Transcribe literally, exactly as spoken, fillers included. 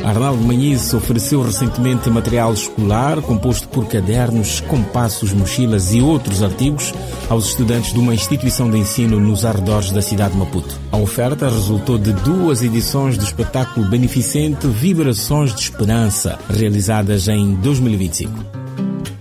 Arnaldo Manhice ofereceu recentemente material escolar composto por cadernos, compassos, mochilas e outros artigos aos estudantes de uma instituição de ensino nos arredores da cidade de Maputo. A oferta resultou de duas edições do espetáculo beneficente Vibrações de Esperança, realizadas em dois mil e vinte e cinco.